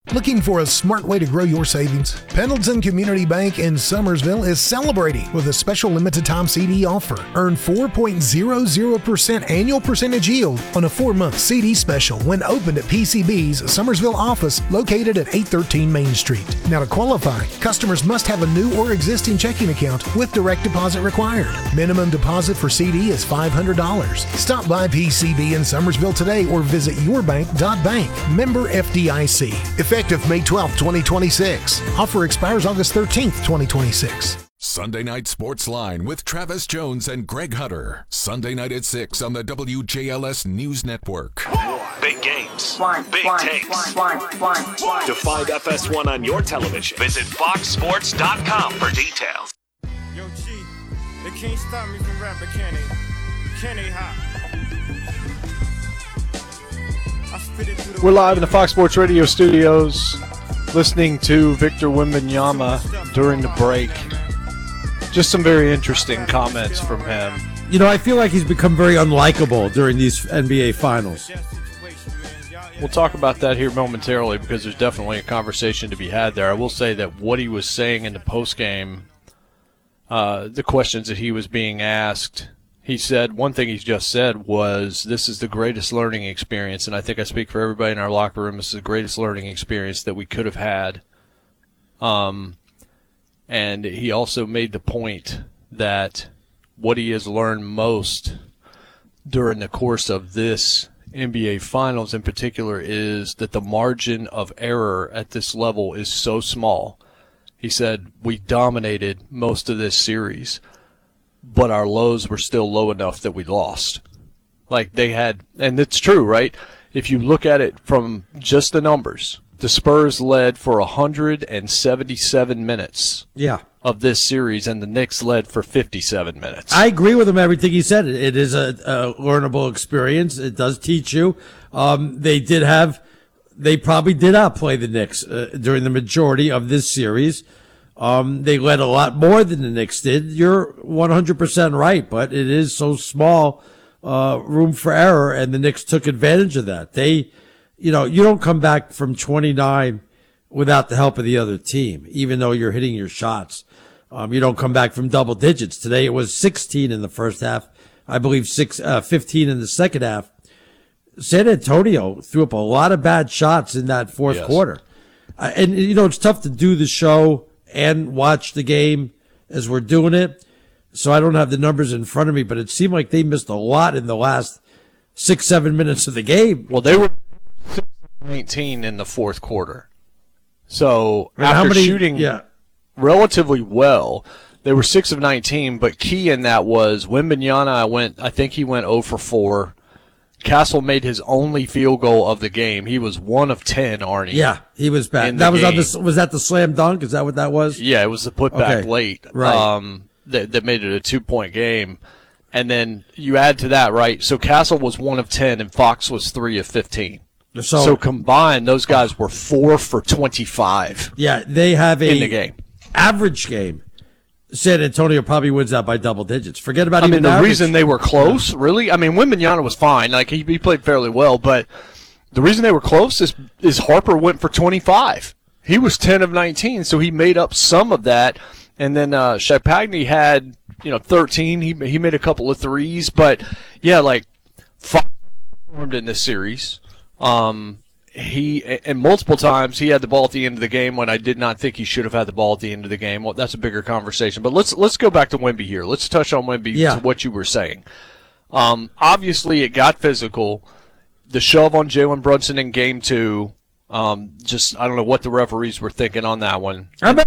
Looking for a smart way to grow your savings? Pendleton Community Bank in Summersville is celebrating with a special limited time CD offer. Earn 4.00% annual percentage yield on a 4-month CD special when opened at PCB's Summersville office located at 813 Main Street. Now to qualify, customers must have a new or existing checking account with direct deposit required. Minimum deposit for CD is $500. Stop by PCB in Summersville today or visit yourbank.bank. Member FDIC. Effective May 12, 2026. Offer expires August 13th, 2026. Sunday Night Sports Line with Travis Jones and Greg Hutter. Sunday night at 6 on the WJLS News Network. Big games. Big takes. To find FS1 on your television, visit foxsports.com for details. Yo, G, they can't stop me from rapping, can they? Can they hop? We're live in the Fox Sports Radio studios listening to Victor Wembanyama during the break. Just some very interesting comments from him. You know, I feel like he's become very unlikable during these NBA Finals. We'll talk about that here momentarily because there's definitely a conversation to be had there. I will say that what he was saying in the postgame, the questions that he was being asked, he said, one thing he just said was, this is the greatest learning experience, and I think I speak for everybody in our locker room, this is the greatest learning experience that we could have had. And he also made the point that what he has learned most during the course of this NBA Finals in particular is that the margin of error at this level is so small. He said, we dominated most of this series, but our lows were still low enough that we lost. Like they had, and it's true, right? If you look at it from just the numbers, the Spurs led for 177 minutes of this series, and the Knicks led for 57 minutes. I agree with him everything he said. It is a learnable experience. It does teach you. They probably did outplay the Knicks during the majority of this series. They led a lot more than the Knicks did. You're 100% right, but it is so small, room for error, and the Knicks took advantage of that. You don't come back from 29 without the help of the other team, even though you're hitting your shots. You don't come back from double digits. Today it was 16 in the first half. I believe 15 in the second half. San Antonio threw up a lot of bad shots in that fourth quarter. And it's tough to do the show and watch the game as we're doing it. So I don't have the numbers in front of me, but it seemed like they missed a lot in the last 6-7 minutes of the game. Well, they were 19 in the fourth quarter. So after shooting relatively well, they were 6 of 19, but key in that was Wembanyama I think he went 0 for 4. Castle made his only field goal of the game. He was 1 of 10, Arnie. Yeah, he was bad. That was was that the slam dunk? Is that what that was? Yeah, it was the putback late. Right. That made it a 2-point game. And then you add to that, right? So Castle was 1 of 10 and Fox was 3 of 15. So combined, those guys were 4 for 25. Yeah, they have in the game. Average game. San Antonio probably wins out by double digits. Forget about even the reason they were close, really. I mean, Wembanyama was fine. Like he played fairly well, but the reason they were close is Harper went for 25. He was 10 of 19, so he made up some of that. And then Shapagny had 13. He made a couple of threes, but yeah, like Fox performed in this series. And multiple times he had the ball at the end of the game when I did not think he should have had the ball at the end of the game. Well, that's a bigger conversation. But let's go back to Wemby here. Let's touch on Wemby to what you were saying. Obviously, it got physical. The shove on Jalen Brunson in Game 2. I don't know what the referees were thinking on that one.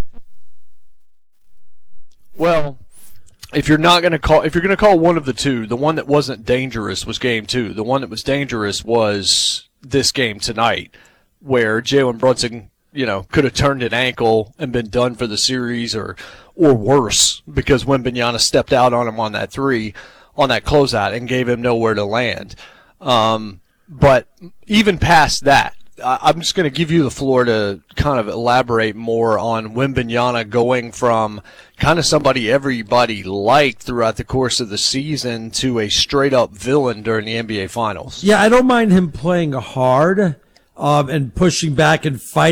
Well, if you're going to call one of the two, the one that wasn't dangerous was Game 2. The one that was dangerous was this game tonight, where Jalen Brunson, could have turned an ankle and been done for the series, or worse, because Wembanyama stepped out on him on that three, on that closeout, and gave him nowhere to land. But even past that, I'm just going to give you the floor to kind of elaborate more on Wembanyama going from kind of somebody everybody liked throughout the course of the season to a straight-up villain during the NBA Finals. Yeah, I don't mind him playing hard and pushing back and fighting.